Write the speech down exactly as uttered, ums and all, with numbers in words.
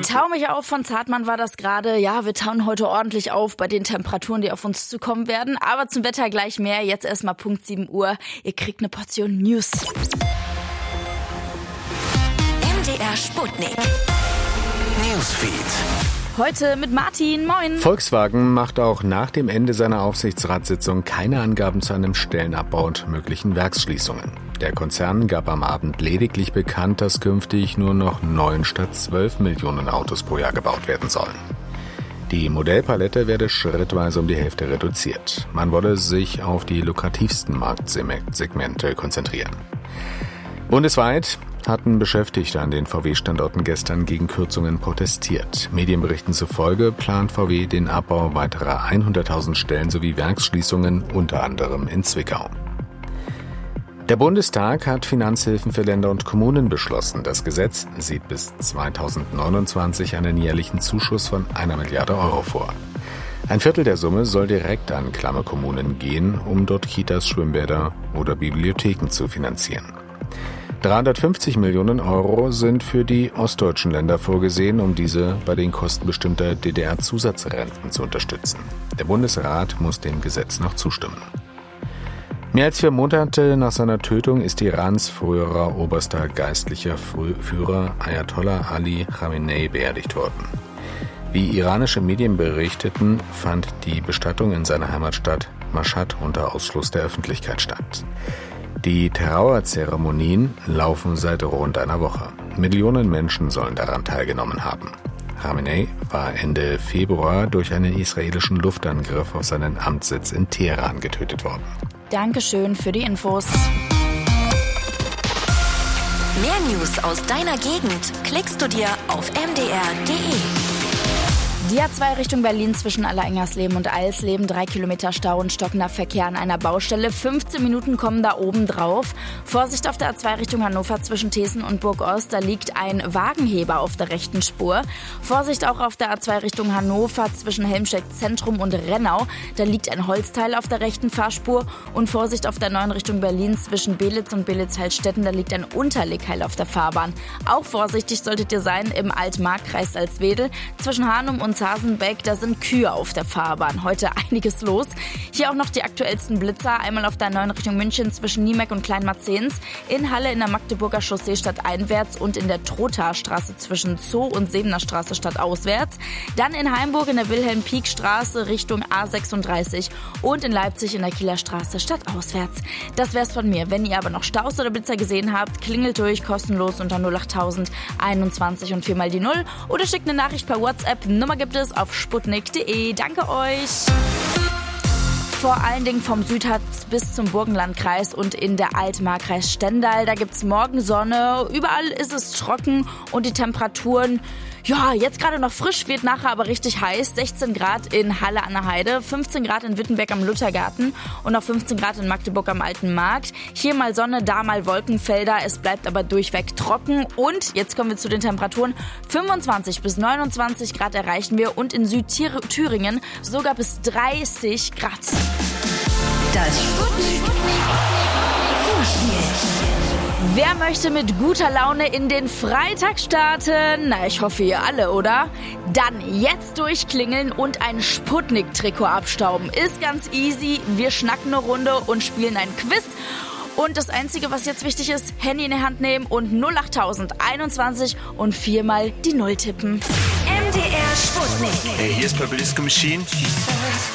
Tau mich auf von Zartmann war das gerade. Ja, wir tauen heute ordentlich auf bei den Temperaturen, die auf uns zukommen werden. Aber zum Wetter gleich mehr. Jetzt erstmal Punkt sieben Uhr. Ihr kriegt eine Portion News. M D R Sputnik Newsfeed. Heute mit Martin. Moin. Volkswagen macht auch nach dem Ende seiner Aufsichtsratssitzung keine Angaben zu einem Stellenabbau und möglichen Werksschließungen. Der Konzern gab am Abend lediglich bekannt, dass künftig nur noch neun statt zwölf Millionen Autos pro Jahr gebaut werden sollen. Die Modellpalette werde schrittweise um die Hälfte reduziert. Man wolle sich auf die lukrativsten Marktsegmente konzentrieren. Bundesweit hatten Beschäftigte an den V W-Standorten gestern gegen Kürzungen protestiert. Medienberichten zufolge plant V W den Abbau weiterer hunderttausend Stellen sowie Werksschließungen, unter anderem in Zwickau. Der Bundestag hat Finanzhilfen für Länder und Kommunen beschlossen. Das Gesetz sieht bis zweitausendneunundzwanzig einen jährlichen Zuschuss von einer Milliarde Euro vor. Ein Viertel der Summe soll direkt an klamme Kommunen gehen, um dort Kitas, Schwimmbäder oder Bibliotheken zu finanzieren. dreihundertfünfzig Millionen Euro sind für die ostdeutschen Länder vorgesehen, um diese bei den Kosten bestimmter D D R-Zusatzrenten zu unterstützen. Der Bundesrat muss dem Gesetz noch zustimmen. Mehr als vier Monate nach seiner Tötung ist Irans früherer oberster geistlicher Führer Ayatollah Ali Khamenei beerdigt worden. Wie iranische Medien berichteten, fand die Bestattung in seiner Heimatstadt Mashhad unter Ausschluss der Öffentlichkeit statt. Die Trauerzeremonien laufen seit rund einer Woche. Millionen Menschen sollen daran teilgenommen haben. Khamenei war Ende Februar durch einen israelischen Luftangriff auf seinen Amtssitz in Teheran getötet worden. Dankeschön für die Infos. Mehr News aus deiner Gegend klickst du dir auf m d r punkt d e. Die A zwei Richtung Berlin zwischen Allerengersleben und Eisleben. Drei Kilometer Stau und stockender Verkehr an einer Baustelle. fünfzehn Minuten kommen da oben drauf. Vorsicht auf der A zwei Richtung Hannover zwischen Thesen und Burgost. Da liegt ein Wagenheber auf der rechten Spur. Vorsicht auch auf der A zwei Richtung Hannover zwischen Helmstedt Zentrum und Rennau. Da liegt ein Holzteil auf der rechten Fahrspur. Und Vorsicht auf der neuen Richtung Berlin zwischen Belitz und Belitz-Heilstätten. Da liegt ein Unterlegheil auf der Fahrbahn. Auch vorsichtig solltet ihr sein im Altmarkkreis Salzwedel. Zwischen Hanum und Hasenbeck, da sind Kühe auf der Fahrbahn. Heute einiges los. Hier auch noch die aktuellsten Blitzer. Einmal auf der neuen Richtung München zwischen Niemeck und Kleinmarzens. In Halle in der Magdeburger Chaussee stadteinwärts und in der Trothaarstraße zwischen Zoo und Sebener Straße stadtauswärts. Dann in Heimburg in der Wilhelm-Pieck-Straße Richtung A sechsunddreißig und in Leipzig in der Kieler Straße stadtauswärts. Das wär's von mir. Wenn ihr aber noch Staus oder Blitzer gesehen habt, klingelt durch, kostenlos unter null acht null null einundzwanzig und viermal die Null oder schickt eine Nachricht per WhatsApp. Nummer gibt es auf sputnik punkt de. Danke euch! Vor allen Dingen vom Südharz bis zum Burgenlandkreis und in der Altmarkkreis Stendal. Da gibt's morgen Sonne, überall ist es trocken und die Temperaturen, ja, jetzt gerade noch frisch, wird nachher aber richtig heiß. sechzehn Grad in Halle an der Heide, fünfzehn Grad in Wittenberg am Luthergarten und noch fünfzehn Grad in Magdeburg am Alten Markt. Hier mal Sonne, da mal Wolkenfelder, es bleibt aber durchweg trocken. Und jetzt kommen wir zu den Temperaturen. fünfundzwanzig bis neunundzwanzig Grad erreichen wir und in Südthüringen sogar bis dreißig Grad. Das Sputnik Vorspiel. Wer möchte mit guter Laune in den Freitag starten? Na, ich hoffe ihr alle, oder? Dann jetzt durchklingeln und ein Sputnik-Trikot abstauben. Ist ganz easy. Wir schnacken eine Runde und spielen ein Quiz. Und das Einzige, was jetzt wichtig ist, Handy in die Hand nehmen und null acht null null einundzwanzig und viermal die Null tippen. M D R Sputnik. Hey, hier ist Purple Disco Machine.